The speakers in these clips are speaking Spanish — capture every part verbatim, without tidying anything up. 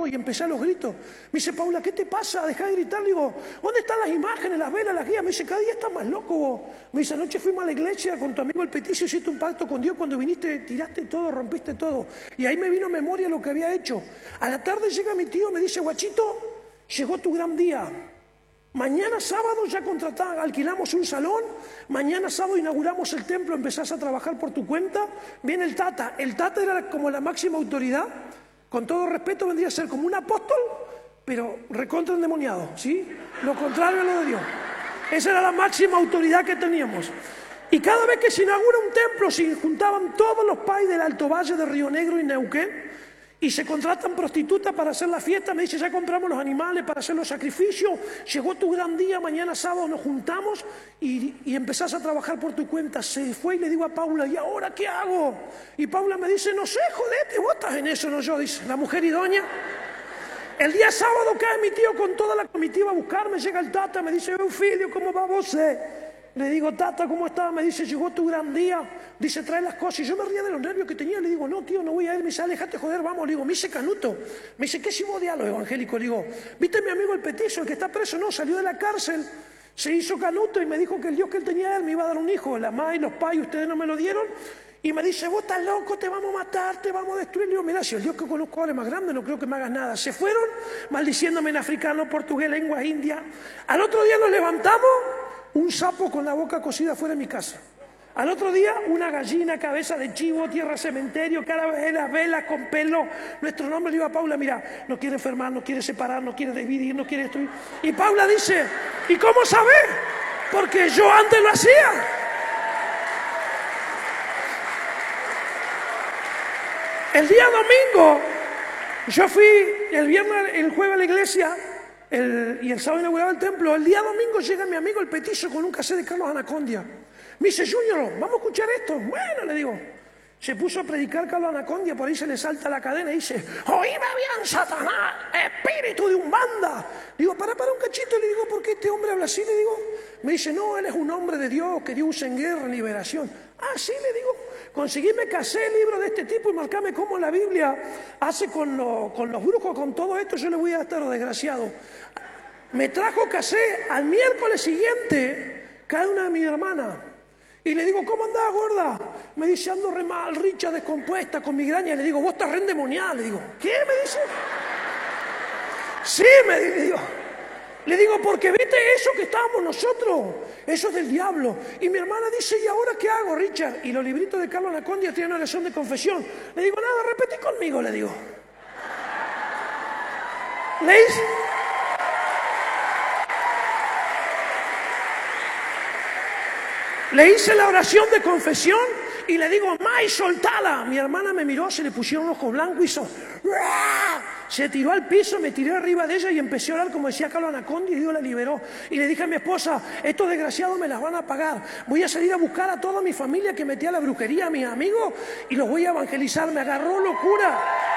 loco y empecé a los gritos. Me dice, Paula, ¿qué te pasa? Deja de gritar. Le digo, ¿dónde están las imágenes, las velas, las guías? Me dice, cada día estás más loco vos. Me dice, anoche fuimos a la iglesia con tu amigo el Peticio, hiciste un pacto con Dios, cuando viniste tiraste todo, rompiste todo. Y ahí me vino a memoria lo que había hecho. A la tarde llega mi tío, me dice, guachito, llegó tu gran día. Mañana sábado ya contratamos, alquilamos un salón, mañana sábado inauguramos el templo, empezás a trabajar por tu cuenta, viene el Tata. El Tata era como la máxima autoridad, con todo respeto vendría a ser como un apóstol, pero recontra endemoniado, ¿sí? Lo contrario a lo de Dios. Esa era la máxima autoridad que teníamos. Y cada vez que se inaugura un templo, se juntaban todos los pais del Alto Valle de Río Negro y Neuquén, y se contratan prostitutas para hacer la fiesta. Me dice, ya compramos los animales para hacer los sacrificios, llegó tu gran día, mañana sábado nos juntamos y, y empezás a trabajar por tu cuenta. Se fue y le digo a Paula, ¿y ahora qué hago? Y Paula me dice, no sé, jodete, vos estás en eso, no yo, dice la mujer idónea. El día sábado cae mi tío con toda la comitiva a buscarme, llega el Tata, me dice, Eufilio, ¿cómo va vos? Le digo, Tata, ¿cómo estás? Me dice, llegó tu gran día. Dice, trae las cosas. Y yo me ría de los nervios que tenía. Le digo, no, tío, no voy a ir. Me dice, alejate, joder, vamos. Le digo, me dice Canuto. Me dice, ¿qué si vos diálogo evangélico? Le digo, ¿viste mi amigo el Petizo, el que está preso? No, salió de la cárcel, se hizo Canuto y me dijo que el Dios que él tenía él me iba a dar un hijo. La mamá y los pais, ustedes no me lo dieron. Y me dice, vos estás loco, te vamos a matar, te vamos a destruir. Le digo, mira, si el Dios que conozco ahora es más grande, no creo que me hagas nada. Se fueron maldiciéndome en africano, portugués, lengua india. Al otro día nos levantamos, un sapo con la boca cocida fuera de mi casa. Al otro día, una gallina, cabeza de chivo, tierra cementerio, carabelas, velas con pelo. Nuestro nombre. Le digo a Paula, mira, no quiere enfermar, no quiere separar, no quiere dividir, no quiere destruir. Y Paula dice, ¿y cómo sabés? Porque yo antes lo hacía. El día domingo, yo fui el viernes, el jueves a la iglesia, el, y el sábado inauguraba el templo. El día domingo llega mi amigo el Petizo con un cassette de Carlos Anacondia. Me dice, Junior, vamos a escuchar esto. Bueno, le digo. Se puso a predicar Carlos Anacondia, por ahí se le salta la cadena y dice, oíme bien, Satanás, espíritu de Umbanda. Digo, para, para un cachito. Le digo, ¿por qué este hombre habla así? Le digo, me dice, no, él es un hombre de Dios que Dios usa en guerra, en liberación. Ah, sí, le digo, conseguime cassette, libro de este tipo y marcame cómo la Biblia hace con, lo, con los brujos, con todo esto. Yo le voy a dar a los desgraciados. Me trajo cassette. Al miércoles siguiente cae una de mis hermanas. Y le digo, ¿cómo andás, gorda? Me dice, ando re mal, richa, descompuesta, con migraña. Le digo, vos estás re endemoniada. Le digo, ¿qué? Me dice. Sí, me digo. Le digo, porque viste eso que estábamos nosotros. Eso es del diablo. Y mi hermana dice, ¿y ahora qué hago, Richard? Y los libritos de Carlos Anacondia tienen una oración de confesión. Le digo, nada, repetí conmigo, le digo. Le hice... Le hice la oración de confesión y le digo, May, soltala. Mi hermana me miró, se le pusieron ojos blancos y hizo... Se tiró al piso, me tiré arriba de ella y empecé a orar como decía Carlos Anacondia y Dios la liberó. Y le dije a mi esposa, estos desgraciados me las van a pagar. Voy a salir a buscar a toda mi familia que metía a la brujería, a mis amigos, y los voy a evangelizar. Me agarró locura.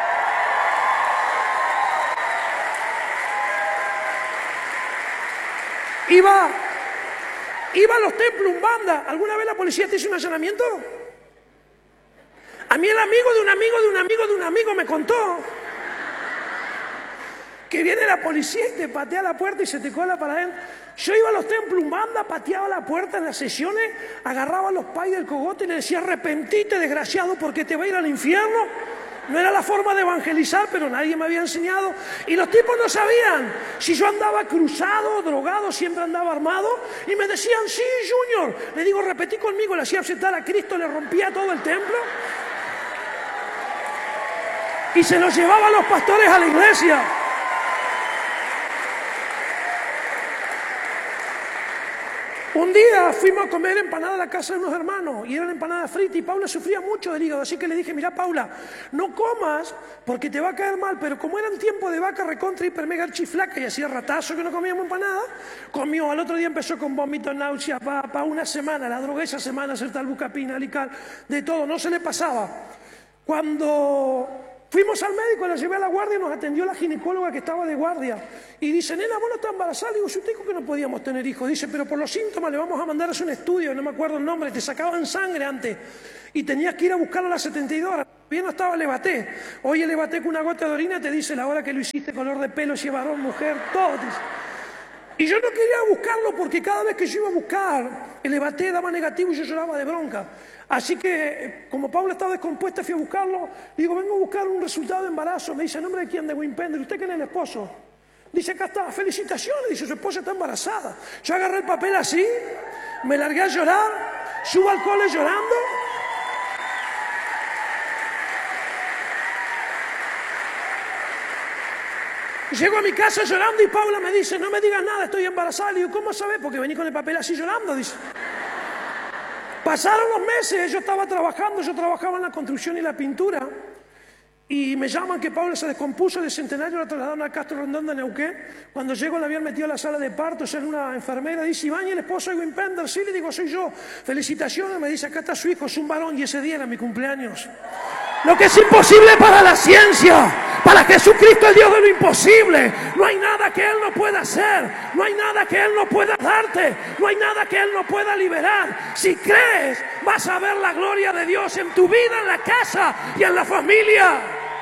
Iba... Iba a los templos Umbanda. ¿Alguna vez la policía te hizo un allanamiento? A mí el amigo de un amigo de un amigo de un amigo me contó que viene la policía y te patea la puerta y se te cola para adentro. Yo iba a los templos Umbanda, pateaba la puerta en las sesiones, agarraba a los pais del cogote y le decía, arrepentite, desgraciado, porque te va a ir al infierno. No era la forma de evangelizar, pero nadie me había enseñado. Y los tipos no sabían si yo andaba cruzado, drogado, siempre andaba armado. Y me decían, sí, Junior. Le digo, repetí conmigo, le hacía aceptar a Cristo, le rompía todo el templo. Y se los llevaba a los pastores a la iglesia. Un día fuimos a comer empanada a la casa de unos hermanos y eran empanadas fritas y Paula sufría mucho del hígado, así que le dije, mira Paula, no comas porque te va a caer mal, pero como eran tiempo de vaca recontra hiper mega archiflaca y hacía ratazo que no comíamos empanada, comió. Al otro día empezó con vómitos, náuseas, para pa una semana, la drogué esa semana, hacer tal bucapina, alical, de todo, no se le pasaba. Cuando fuimos al médico, la llevé a la guardia y nos atendió la ginecóloga que estaba de guardia. Y dice, nena, vos no estás embarazada. Digo, si usted dijo que no podíamos tener hijos. Dice, pero por los síntomas le vamos a mandar a hacer un estudio, no me acuerdo el nombre, te sacaban sangre antes. Y tenías que ir a buscarlo a las setenta y dos horas. Bien no estaba el Evaté. Hoy el Evaté con una gota de orina te dice la hora que lo hiciste, color de pelo, si es varón, mujer, todo. Y yo no quería buscarlo porque cada vez que yo iba a buscar, el Evaté daba negativo y yo lloraba de bronca. Así que, como Paula estaba descompuesta, fui a buscarlo. Digo, vengo a buscar un resultado de embarazo. Me dice, ¿en nombre de quién? De Wimpender. ¿Usted quién es el esposo? Dice, acá está, felicitaciones. Dice, su esposa está embarazada. Yo agarré el papel así, me largué a llorar, subo al cole llorando. Llego a mi casa llorando y Paula me dice, no me digas nada, estoy embarazada. Le digo, ¿cómo sabes? Porque vení con el papel así llorando, dice. Pasaron los meses, yo estaba trabajando, yo trabajaba en la construcción y la pintura. Y me llaman que Paula se descompuso del Centenario, la trasladaron a Castro Rondón de Neuquén. Cuando llego la habían metido a la sala de parto, es una enfermera, dice, Iván, ¿y el esposo de Wimpender? Sí, le digo, soy yo. Felicitaciones, me dice, acá está su hijo, es un varón, y ese día era mi cumpleaños. Lo que es imposible para la ciencia, para Jesucristo, el Dios de lo imposible. No hay nada que Él no pueda hacer, no hay nada que Él no pueda darte, no hay nada que Él no pueda liberar. Si crees, vas a ver la gloria de Dios en tu vida, en la casa y en la familia.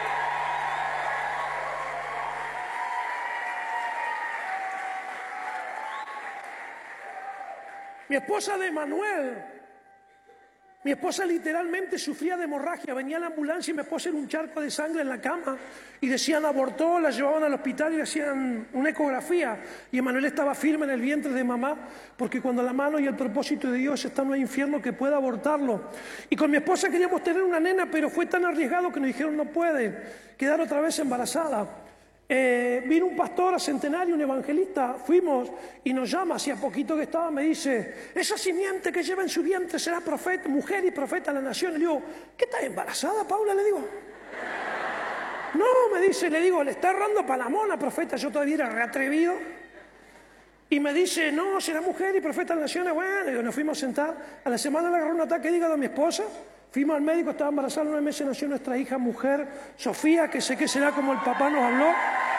Mi esposa de Manuel, mi esposa literalmente sufría de hemorragia. Venía a la ambulancia y mi esposa era un charco de sangre en la cama y decían abortó, la llevaban al hospital y le hacían una ecografía. Y Emanuel estaba firme en el vientre de mamá, porque cuando la mano y el propósito de Dios está, no hay infierno que pueda abortarlo. Y con mi esposa queríamos tener una nena, pero fue tan arriesgado que nos dijeron no puede, quedar otra vez embarazada. Eh, vino un pastor a Centenario, un evangelista, fuimos y nos llama, hacía poquito que estaba, me dice, esa simiente que lleva en su vientre será profeta, mujer y profeta de la nación. Le digo, ¿qué estás embarazada, Paula? Le digo. No, me dice, le digo, le está errando para la mona, profeta. Yo todavía era reatrevido. Y me dice, no, será mujer y profeta de las naciones. Bueno, digo, nos fuimos a sentar. A la semana le agarró un ataque de hígado a mi esposa. Fuimos al médico, estaba embarazada, nueve meses nació nuestra hija mujer, Sofía, que sé que será como el papá nos habló.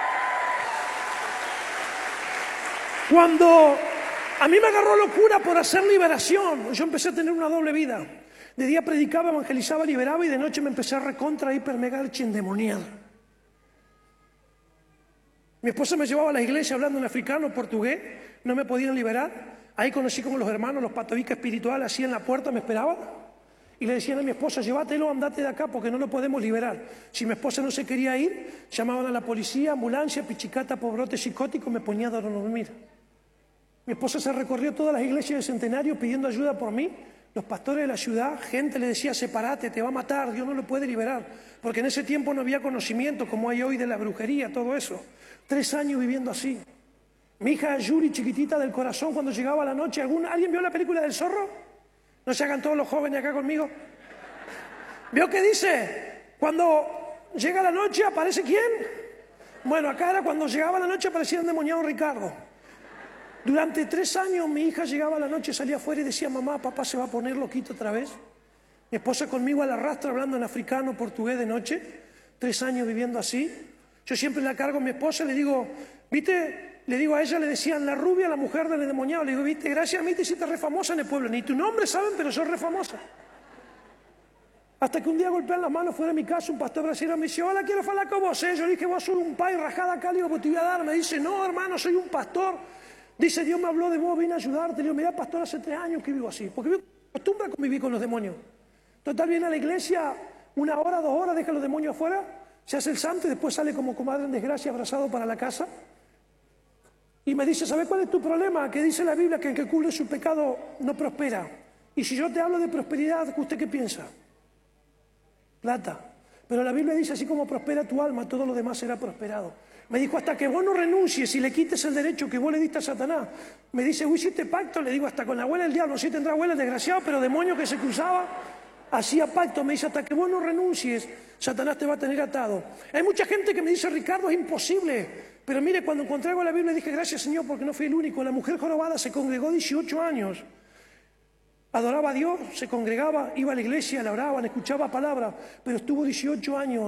Cuando a mí me agarró locura por hacer liberación, yo empecé a tener una doble vida. De día predicaba, evangelizaba, liberaba y de noche me empecé a recontra, hiper, mega, archiendemoniar. Mi esposa me llevaba a la iglesia hablando en africano, portugués, no me podían liberar. Ahí conocí como los hermanos, los patovica espirituales, así en la puerta me esperaban. Y le decían a mi esposa, llévatelo, andate de acá porque no lo podemos liberar. Si mi esposa no se quería ir, llamaban a la policía, ambulancia, pichicata, pobrote psicótico, me ponía a dormir. Mi esposa se recorrió todas las iglesias del Centenario pidiendo ayuda por mí. Los pastores de la ciudad, gente le decía, sepárate, te va a matar, Dios no lo puede liberar. Porque en ese tiempo no había conocimiento como hay hoy de la brujería, todo eso. Tres años viviendo así. Mi hija Yuri, chiquitita del corazón, cuando llegaba la noche, ¿algún, ¿alguien vio la película del zorro? No se hagan todos los jóvenes acá conmigo. ¿Vio qué dice? Cuando llega la noche, ¿aparece quién? Bueno, acá era cuando llegaba la noche, aparecía el endemoniado Ricardo. Durante tres años mi hija llegaba a la noche, salía afuera y decía, mamá, papá se va a poner loquito otra vez. Mi esposa conmigo a la rastra hablando en africano, portugués de noche. Tres años viviendo así. Yo siempre la cargo a mi esposa y le digo, ¿viste? Le digo a ella, le decían la rubia, la mujer del endemoniado. Le digo, viste, gracias a mí te hiciste re famosa en el pueblo. Ni tu nombre saben, pero soy re famosa. Hasta que un día golpean las manos fuera de mi casa, un pastor brasileño me dice, hola, quiero hablar con vos. ¿eh? Yo le dije, vos sos un pai rajada acá, le digo, pues te voy a dar. Me dice, no, hermano, soy un pastor. Dice, Dios me habló de vos, vine a ayudarte. Le digo, mira, pastor, hace tres años que vivo así. Porque me acostumbro a convivir con los demonios. Total, viene a la iglesia una hora, dos horas, deja los demonios afuera, se hace el santo y después sale como comadre en desgracia, abrazado para la casa. Y me dice, ¿sabes cuál es tu problema? Que dice la Biblia que el que cubre su pecado no prospera. Y si yo te hablo de prosperidad, ¿usted qué piensa? Plata. Pero la Biblia dice, así como prospera tu alma, todo lo demás será prosperado. Me dijo, hasta que vos no renuncies y le quites el derecho que vos le diste a Satanás. Me dice, ¿vos hiciste pacto? Le digo, hasta con la abuela del diablo. Sí tendrá abuela, desgraciado, pero demonio que se cruzaba, hacía pacto. Me dice, hasta que vos no renuncies, Satanás te va a tener atado. Hay mucha gente que me dice, Ricardo, es imposible. Pero mire, cuando encontré algo en la Biblia dije, gracias Señor, porque no fui el único. La mujer jorobada se congregó dieciocho años. Adoraba a Dios, se congregaba, iba a la iglesia, la oraban, escuchaba palabra, pero estuvo dieciocho años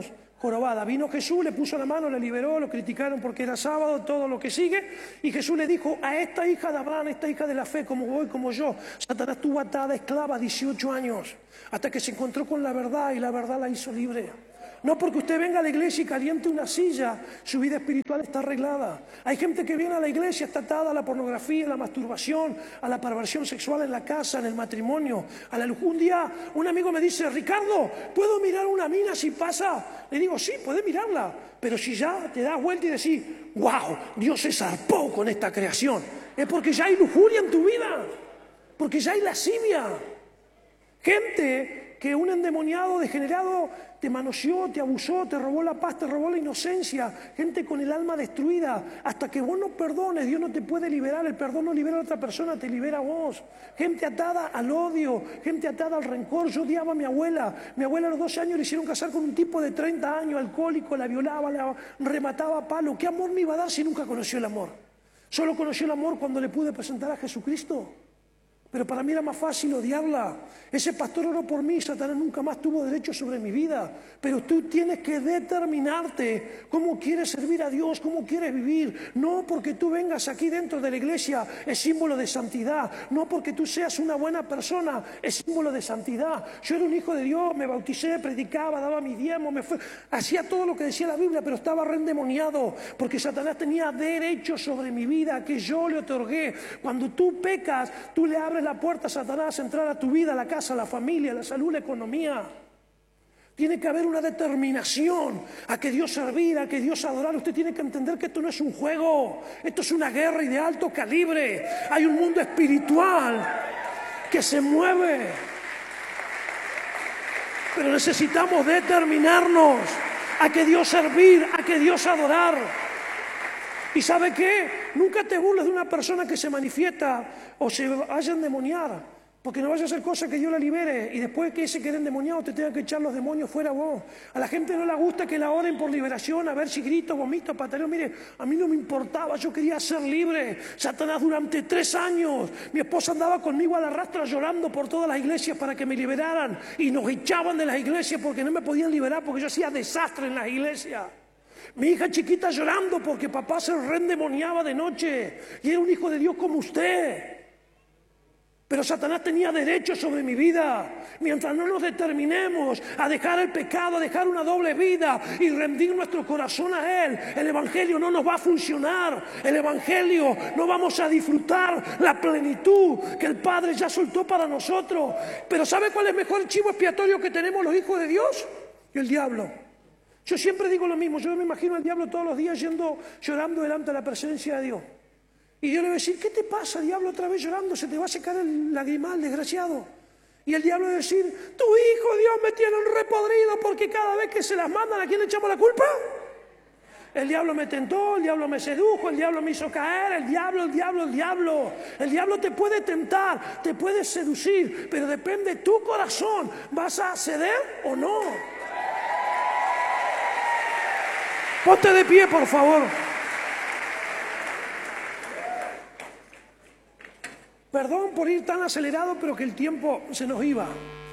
jorobada. Vino Jesús, le puso la mano, le liberó, lo criticaron porque era sábado, todo lo que sigue, y Jesús le dijo a esta hija de Abraham, esta hija de la fe, como vos y como yo, Satanás estuvo atada esclava dieciocho años, hasta que se encontró con la verdad y la verdad la hizo libre. No porque usted venga a la iglesia y caliente una silla, su vida espiritual está arreglada. Hay gente que viene a la iglesia, está atada a la pornografía, a la masturbación, a la perversión sexual en la casa, en el matrimonio, a la lujuria. Un día un amigo me dice, Ricardo, ¿puedo mirar una mina si pasa? Le digo, sí, puedes mirarla, pero si ya te das vuelta y decís, wow, Dios se zarpó con esta creación, es porque ya hay lujuria en tu vida, porque ya hay lascivia. Gente que un endemoniado, degenerado, te manoseó, te abusó, te robó la paz, te robó la inocencia. Gente con el alma destruida. Hasta que vos no perdones, Dios no te puede liberar. El perdón no libera a otra persona, te libera a vos. Gente atada al odio, gente atada al rencor. Yo odiaba a mi abuela. Mi abuela a los doce años le hicieron casar con un tipo de treinta años, alcohólico, la violaba, la remataba a palo. ¿Qué amor me iba a dar si nunca conoció el amor? Solo conoció el amor cuando le pude presentar a Jesucristo. Pero para mí era más fácil odiarla. Ese pastor oró por mí, Satanás nunca más tuvo derecho sobre mi vida. Pero tú tienes que determinarte cómo quieres servir a Dios, cómo quieres vivir. No porque tú vengas aquí dentro de la iglesia es símbolo de santidad. No porque tú seas una buena persona es símbolo de santidad. Yo era un hijo de Dios, me bauticé, predicaba, daba mi diezmo, me fue, hacía todo lo que decía la Biblia, pero estaba reendemoniado porque Satanás tenía derecho sobre mi vida que yo le otorgué. Cuando tú pecas, tú le abres la puerta a Satanás a entrar a tu vida, a la casa, a la familia, a la salud, la economía. Tiene que haber una determinación a que Dios servir, a que Dios adorar. Usted tiene que entender que esto no es un juego, esto es una guerra y de alto calibre. Hay un mundo espiritual que se mueve, pero necesitamos determinarnos a que Dios servir, a que Dios adorar. ¿Y sabe qué? Nunca te burles de una persona que se manifiesta o se vaya a endemoniar, porque no vaya a hacer cosas que Dios la libere y después que ese que era endemoniado te tenga que echar los demonios fuera vos. A la gente no le gusta que la oren por liberación, a ver si grito, vomito, pataleo. Mire, a mí no me importaba, yo quería ser libre. Satanás durante tres años, mi esposa andaba conmigo a la rastra llorando por todas las iglesias para que me liberaran y nos echaban de las iglesias porque no me podían liberar porque yo hacía desastre en las iglesias. Mi hija chiquita llorando porque papá se reendemoniaba de noche y era un hijo de Dios como usted. Pero Satanás tenía derecho sobre mi vida. Mientras no nos determinemos a dejar el pecado, a dejar una doble vida y rendir nuestro corazón a Él, el Evangelio no nos va a funcionar. El Evangelio no vamos a disfrutar la plenitud que el Padre ya soltó para nosotros. Pero ¿sabe cuál es el mejor chivo expiatorio que tenemos los hijos de Dios? El diablo. Yo siempre digo lo mismo, yo me imagino al diablo todos los días yendo, llorando delante de la presencia de Dios. Y Dios le va a decir, ¿qué te pasa, diablo, otra vez llorando? Se te va a secar el lagrimal, desgraciado. Y el diablo va a decir, tu hijo, Dios, me tiene un repodrido porque cada vez que se las mandan, ¿a quién le echamos la culpa? El diablo me tentó, el diablo me sedujo, el diablo me hizo caer, el diablo, el diablo, el diablo. El diablo te puede tentar, te puede seducir, pero depende de tu corazón, ¿vas a ceder o no? Ponte de pie, por favor. Perdón por ir tan acelerado, pero que el tiempo se nos iba.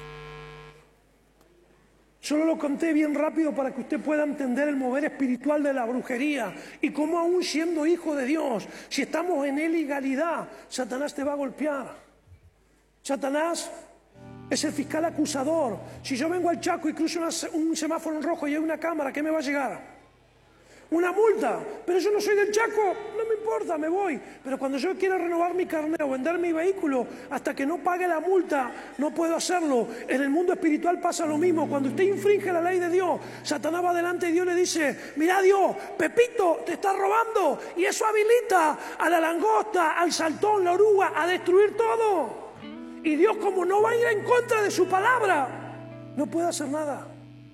Solo lo conté bien rápido para que usted pueda entender el mover espiritual de la brujería y cómo aún siendo hijo de Dios, si estamos en ilegalidad, Satanás te va a golpear. Satanás es el fiscal acusador. Si yo vengo al Chaco y cruzo una, un semáforo en rojo y hay una cámara, ¿qué me va a llegar? Una multa, pero yo no soy del Chaco, no me importa, me voy. Pero cuando yo quiero renovar mi carnet o vender mi vehículo, hasta que no pague la multa, no puedo hacerlo. En el mundo espiritual pasa lo mismo. Cuando usted infringe la ley de Dios, Satanás va delante de Dios y le dice, mira Dios, Pepito te está robando. Y eso habilita a la langosta, al saltón, la oruga, a destruir todo. Y Dios, como no va a ir en contra de su palabra, no puede hacer nada.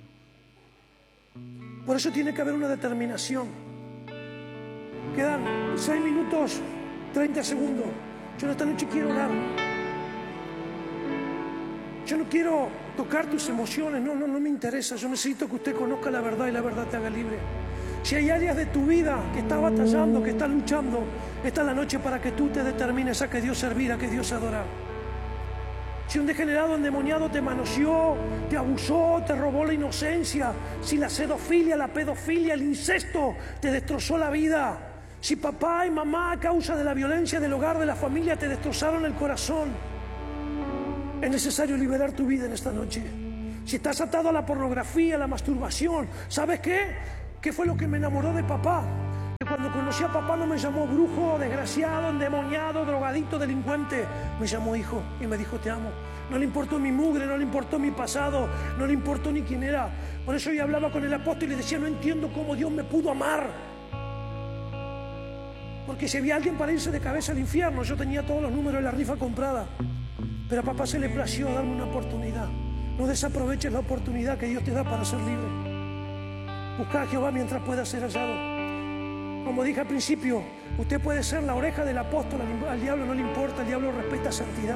Por eso tiene que haber una determinación. Quedan seis minutos, treinta segundos. Yo esta noche quiero orar. Yo no quiero tocar tus emociones, no, no, no me interesa. Yo necesito que usted conozca la verdad y la verdad te haga libre. Si hay áreas de tu vida que estás batallando, que estás luchando, esta es la noche para que tú te determines a que Dios servir, a que Dios adorar. Si un degenerado endemoniado te manoseó, te abusó, te robó la inocencia, si la sedofilia, la pedofilia, el incesto te destrozó la vida, si papá y mamá a causa de la violencia del hogar, de la familia, te destrozaron el corazón, es necesario liberar tu vida en esta noche. Si estás atado a la pornografía, a la masturbación, ¿sabes qué? ¿Qué fue lo que me enamoró de papá? Que cuando conocí a papá no me llamó brujo, desgraciado, endemoniado, drogadicto, delincuente. Me llamó hijo y me dijo te amo. No le importó mi mugre, no le importó mi pasado, no le importó ni quién era. Por eso yo hablaba con el apóstol y le decía, no entiendo cómo Dios me pudo amar. Porque si había alguien para irse de cabeza al infierno, yo tenía todos los números de la rifa comprada. Pero a papá se le plació darme una oportunidad. No desaproveches la oportunidad que Dios te da para ser libre. Busca a Jehová mientras pueda ser hallado. Como dije al principio, usted puede ser la oreja del apóstol, al diablo no le importa, el diablo respeta santidad.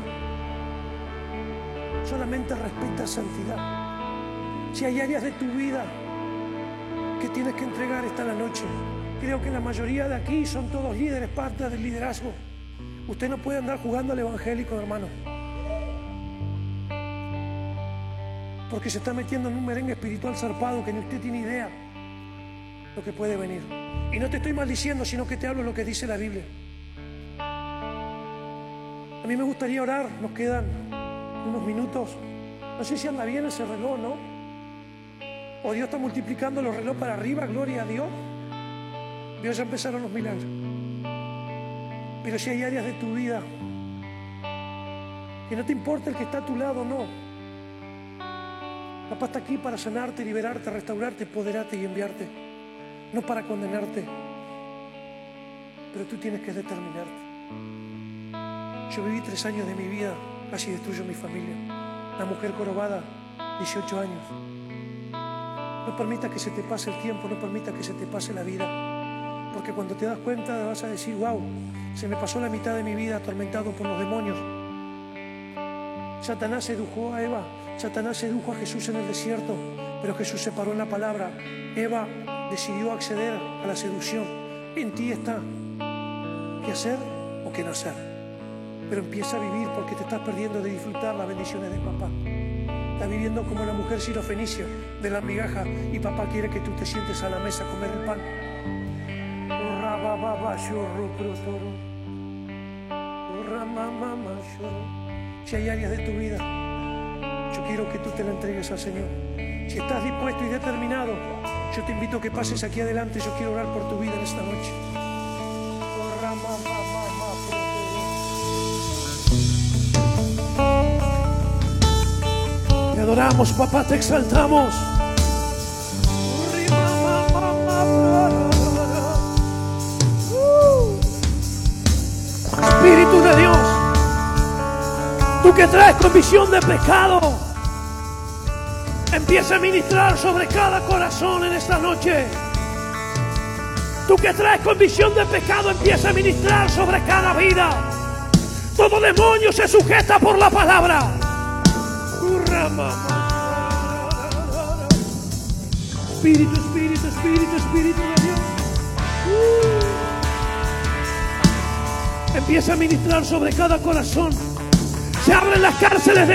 Solamente respeta santidad. Si hay áreas de tu vida que tienes que entregar esta la noche, creo que la mayoría de aquí son todos líderes, parte del liderazgo. Usted no puede andar jugando al evangélico, hermano, porque se está metiendo en un merengue espiritual zarpado que ni usted tiene idea lo que puede venir. Y no te estoy maldiciendo, sino que te hablo lo que dice la Biblia. A mí me gustaría orar, nos quedan unos minutos. No sé si anda bien ese reloj, ¿no? O Dios está multiplicando los relojes para arriba, gloria a Dios. Dios, ya empezaron los milagros. Pero si hay áreas de tu vida que no te importa el que está a tu lado, no. Papá está aquí para sanarte, liberarte, restaurarte, empoderarte y enviarte. No para condenarte, pero tú tienes que determinarte. Yo viví tres años de mi vida, casi destruyo mi familia. La mujer jorobada, dieciocho años. No permita que se te pase el tiempo, no permita que se te pase la vida, porque cuando te das cuenta vas a decir, wow, se me pasó la mitad de mi vida atormentado por los demonios. Satanás sedujo a Eva, Satanás sedujo a Jesús en el desierto, pero Jesús se paró en la palabra. Eva decidió acceder a la seducción. En ti está qué hacer o qué no hacer, pero empieza a vivir, porque te estás perdiendo de disfrutar las bendiciones de papá. Estás viviendo como la mujer sirofenicia de la migaja, y papá quiere que tú te sientes a la mesa a comer el pan. Si hay áreas de tu vida, yo quiero que tú te la entregues al Señor. Si estás dispuesto y determinado, yo te invito a que pases aquí adelante. Yo quiero orar por tu vida en esta noche. Te adoramos, papá, te exaltamos. Espíritu de Dios, tú que traes convicción de pecado, empieza a ministrar sobre cada corazón en esta noche. Tú que traes convicción de pecado, empieza a ministrar sobre cada vida. Todo demonio se sujeta por la palabra. Espíritu, Espíritu, Espíritu, Espíritu de Dios. Empieza a ministrar sobre cada corazón. Se abren las cárceles de